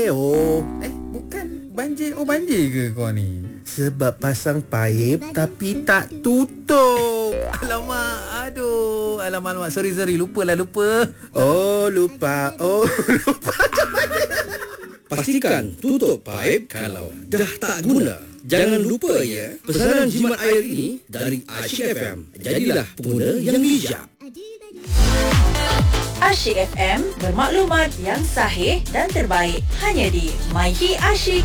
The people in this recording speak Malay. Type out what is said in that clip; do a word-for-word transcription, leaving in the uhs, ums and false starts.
oh. Eh, bukan banjir. Oh, banjir ke kau ni? Sebab pasang paip tapi tak tutup. Alamak, aduh. Alamak, alamak. Sorry, sorry. Lupa lah, lupa. Oh, lupa. Oh, lupa. Pastikan tutup paip kalau dah tak guna. Jangan lupa ya, pesanan jimat air ini dari Asyik F M. Jadilah pengguna yang bijak. Asyik F M, bermaklumat yang sahih dan terbaik hanya di My Hit Asyik